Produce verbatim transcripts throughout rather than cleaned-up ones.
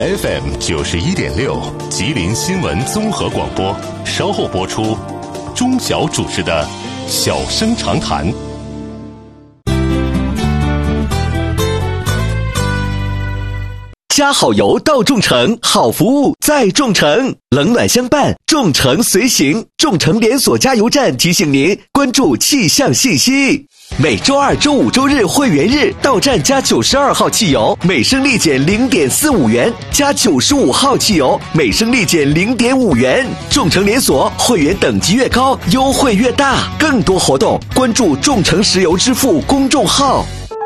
F M 九十一点六，吉林新闻综合广播，稍后播出。钟晓主持的《小生长谈》。 加好油到众诚，好服务在众诚，冷暖相伴，众诚随行。众诚连锁加油站提醒您关注气象信息。每周二、周五、周日会员日到站加九十二号汽油，每升立减零点四五元；加九十五号汽油，每升立减零点五元。众诚连锁会员等级越高，优惠越大。更多活动关注众诚石油支付公众号。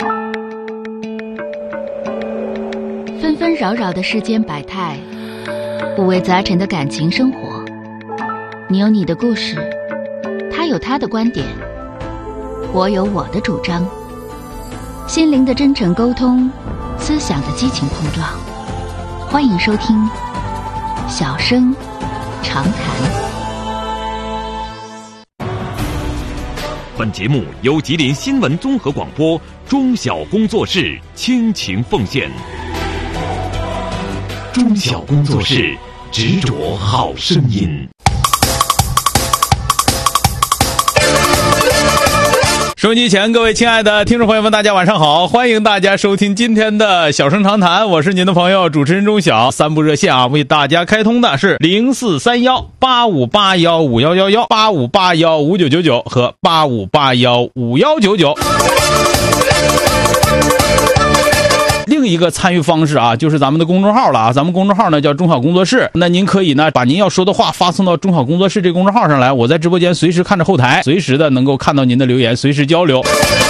纷纷扰扰的世间百态，五味杂陈的感情生活。你有你的故事，他有他的观点，我有我的主张。心灵的真诚沟通，思想的激情碰撞。欢迎收听《小生长谈》。 本节目由吉林新闻综合广播中小工作室倾情奉献。中小工作室，执着好声音。 收音机前各位亲爱的听众朋友们，大家晚上好，欢迎大家收听今天的小生长谈，我是您的朋友主持人钟晓。三部热线啊，为大家开通的是零四三幺八五八幺五幺幺幺、八五八幺五九九九和八五八幺五幺九九。另一个参与方式啊，就是咱们的公众号了啊，咱们公众号呢叫中小工作室，那您可以呢把您要说的话发送到中小工作室这个公众号上来，我在直播间随时看着后台，随时的能够看到您的留言，随时交流。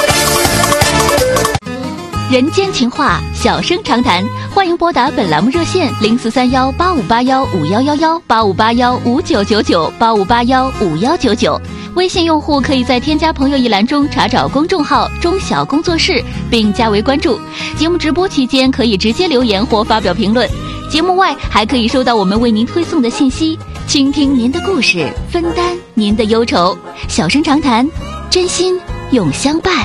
人间情话，小生长谈，欢迎拨打本栏目热线零四三幺八五八幺五幺幺幺、八五八幺五九九九、八五八幺五幺九九。微信用户可以在添加朋友一栏中查找公众号中小工作室并加为关注。节目直播期间可以直接留言或发表评论，节目外还可以收到我们为您推送的信息，倾听您的故事，分担您的忧愁。小生长谈，真心永相伴。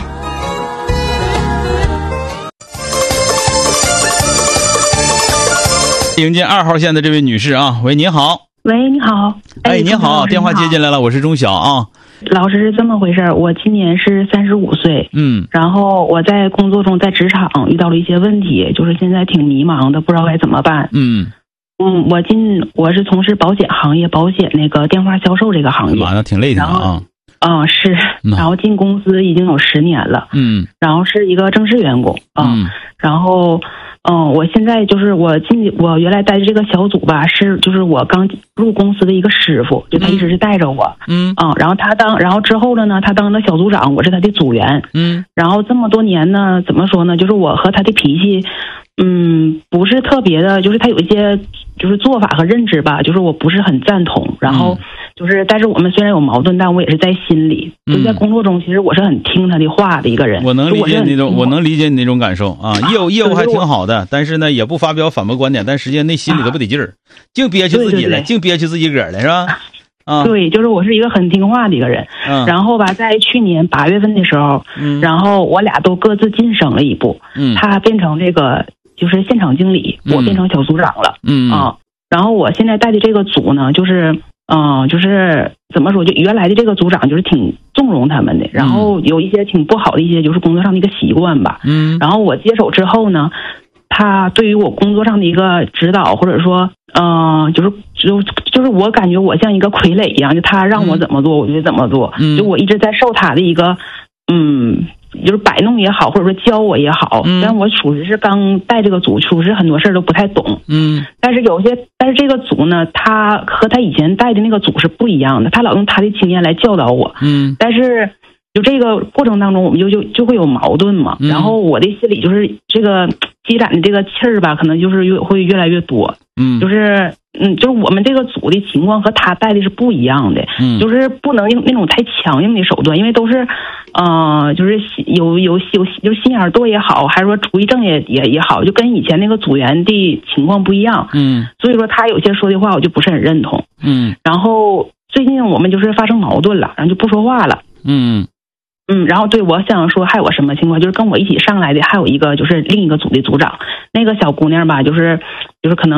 迎接二号线的这位女士啊，喂，你好。 喂，你好。 哎，你好，电话接进来了，我是钟晓啊。 老师是这么回事，我今年是三十五岁， 嗯， 然后我在工作中在职场遇到了一些问题，就是现在挺迷茫的，不知道该怎么办。 嗯嗯，我进我是从事保险行业，保险那个电话销售这个行业， 妈呀，挺累的啊。 啊、嗯，是，然后进公司已经有十年了， 嗯， 然后是一个正式员工啊、嗯，然后。嗯，我现在就是我进我原来待的这个小组吧，是就是我刚入公司的一个师傅，就他一直是带着我， 嗯啊、嗯，然后他当然后之后了呢，他当了小组长，我是他的组员， 嗯， 然后这么多年呢，怎么说呢？就是我和他的脾气，嗯，不是特别的，就是他有一些就是做法和认知吧，就是我不是很赞同，然后。嗯就是，但是我们虽然有矛盾，但我也是在心里，就在工作中，其实我是很听他的话的一个人。 我能理解你那种，我能理解你那种感受啊。业务业务还挺好的，但是呢，也不发表反驳观点，但实际上内心里头不得劲儿，净憋屈自己了，净憋屈自己个儿了，是吧？啊， 对，就是我是一个很听话的一个人。嗯。然后吧，在去年八月份的时候，嗯，然后我俩都各自晋升了一步，嗯，他变成这个就是现场经理，我变成小组长了，嗯啊。然后我现在带的这个组呢，就是。嗯，就是怎么说，就原来的这个组长就是挺纵容他们的，然后有一些挺不好的一些就是工作上的一个习惯吧。嗯，然后我接手之后呢，他对于我工作上的一个指导，或者说，嗯、呃，就是就就是我感觉我像一个傀儡一样，就他让我怎么做，我就怎么做。嗯，就我一直在受他的一个，嗯。就是摆弄也好，或者说教我也好，嗯，但我属实是刚带这个组，属实很多事儿都不太懂，嗯，但是有些，但是这个组呢，他和他以前带的那个组是不一样的，他老用他的经验来教导我，嗯，但是就这个过程当中，我们就就就会有矛盾嘛，嗯，然后我的心里就是这个积攒的这个气儿吧，可能就是越会越来越多，嗯，就是嗯，就是我们这个组的情况和他带的是不一样的，嗯，就是不能用那种太强硬的手段，因为都是。呃，就是有有有就是心眼多也好，还是说主意正也也也好，就跟以前那个组员的情况不一样。嗯，所以说他有些说的话我就不是很认同。嗯，然后最近我们就是发生矛盾了，然后就不说话了。嗯嗯，然后对我想说还有个什么情况，就是跟我一起上来的还有一个就是另一个组的组长，那个小姑娘吧，就是就是可能。